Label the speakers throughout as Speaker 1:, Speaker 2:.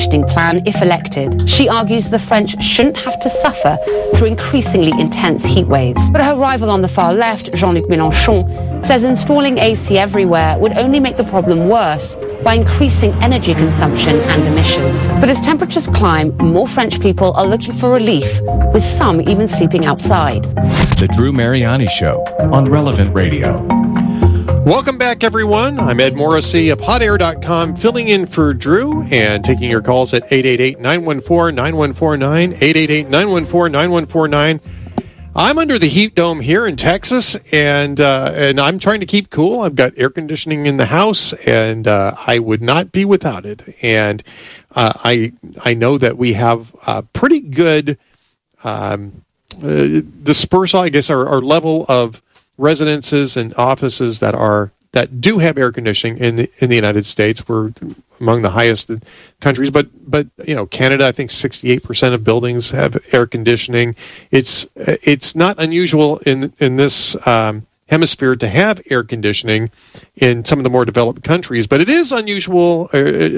Speaker 1: conditioning plan if elected. She argues the French shouldn't have to suffer through increasingly intense heat waves. But her rival on the far left, Jean-Luc Mélenchon, says installing AC everywhere would only make the problem worse by increasing energy consumption and emissions. But as temperatures climb, more French people are looking for relief, with some even sleeping outside.
Speaker 2: The Drew Mariani Show on Relevant Radio.
Speaker 3: Welcome back, everyone. I'm Ed Morrissey of HotAir.com, filling in for Drew and taking your calls at 888-914-9149, 888-914-9149. I'm under the heat dome here in Texas, and I'm trying to keep cool. I've got air conditioning in the house, and I would not be without it. And I know that we have pretty good dispersal, I guess, our level of residences and offices that do have air conditioning in the United States. We're among the highest countries, but you know, Canada, I think 68% of buildings have air conditioning. It's not unusual in this hemisphere to have air conditioning in some of the more developed countries, but it is unusual.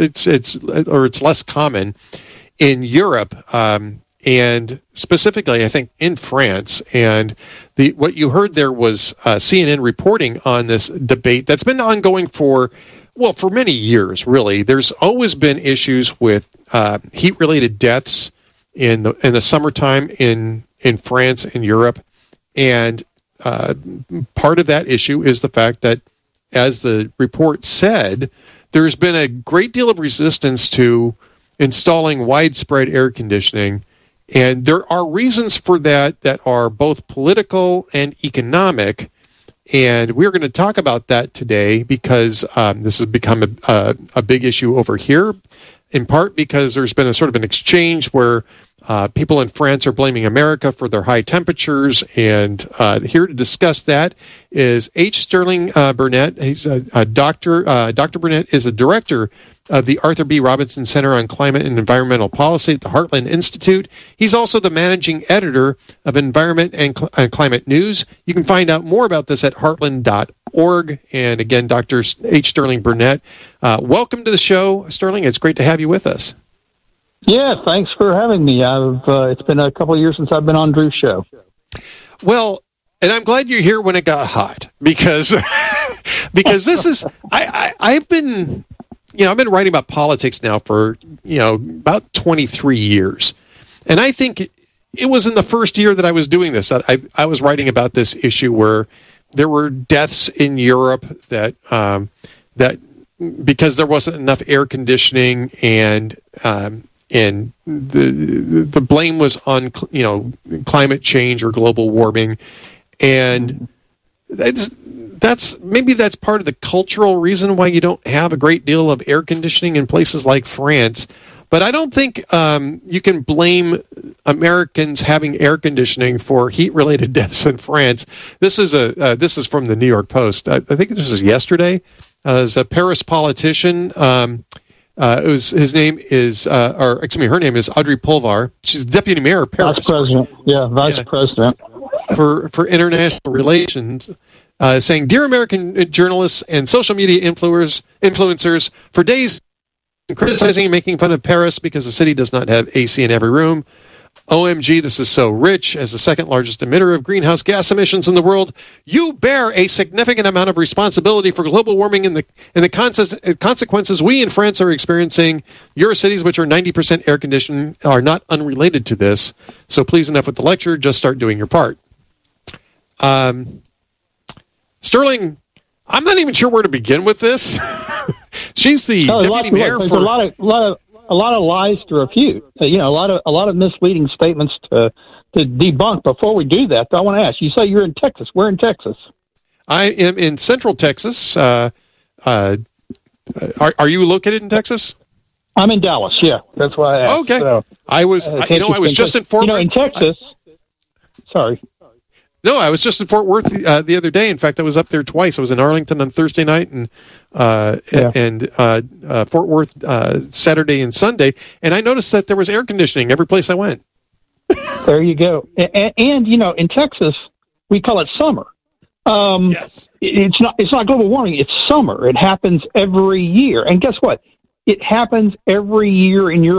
Speaker 3: It's less common in Europe. And specifically, I think, in France. And what you heard there was CNN reporting on this debate that's been ongoing for many years, really. There's always been issues with heat-related deaths in the summertime in France and Europe. And part of that issue is the fact that, as the report said, there's been a great deal of resistance to installing widespread air conditioning. And there are reasons for that are both political and economic. And we're going to talk about that today because this has become a big issue over here, in part because there's been a sort of an exchange where people in France are blaming America for their high temperatures. And here to discuss that is H. Sterling Burnett. He's a doctor. Dr. Burnett is the director of the Arthur B. Robinson Center on Climate and Environmental Policy at the Heartland Institute. He's also the managing editor of Environment and Climate News. You can find out more about this at heartland.org. And again, Dr. H. Sterling Burnett, welcome to the show, Sterling. It's great to have you with us.
Speaker 4: Yeah, thanks for having me. It's been a couple of years since I've been on Drew's show.
Speaker 3: Well, and I'm glad you're here when it got hot because this is I've been writing about politics now for about 23 years, and I think it was in the first year that I was doing this that I was writing about this issue where there were deaths in Europe that because there wasn't enough air conditioning and the blame was on climate change or global warming, and that's part of the cultural reason why you don't have a great deal of air conditioning in places like France. But I don't think you can blame Americans having air conditioning for heat-related deaths in France. This is from the New York Post. I think this was yesterday. As a Paris politician. Her name is Audrey Pulvar. She's deputy mayor of Paris.
Speaker 4: Vice president. Yeah, vice president.
Speaker 3: For international relations, saying, "Dear American journalists and social media influencers, for days criticizing and making fun of Paris because the city does not have AC in every room. OMG, this is so rich. As the second largest emitter of greenhouse gas emissions in the world, you bear a significant amount of responsibility for global warming and the consequences we in France are experiencing. Your cities, which are 90% air conditioned, are not unrelated to this. So please, enough with the lecture. Just start doing your part." Sterling, I'm not even sure where to begin with this. She's the deputy mayor
Speaker 4: for a lot of lies to refute. A lot of misleading statements to debunk. Before we do that, I want to ask. You say you're in Texas. Where in Texas?
Speaker 3: I am in Central Texas. Are you located in Texas?
Speaker 4: I'm in Dallas. Yeah, that's why I asked.
Speaker 3: Okay.
Speaker 4: So,
Speaker 3: I was just in Fort Worth.
Speaker 4: In Texas. Sorry.
Speaker 3: No, I was just in Fort Worth the other day. In fact, I was up there twice. I was in Arlington on Thursday night and Fort Worth Saturday and Sunday, and I noticed that there was air conditioning every place I went.
Speaker 4: There you go. And in Texas, we call it summer.
Speaker 3: Yes.
Speaker 4: It's not global warming. It's summer. It happens every year. And guess what? It happens every year in Europe.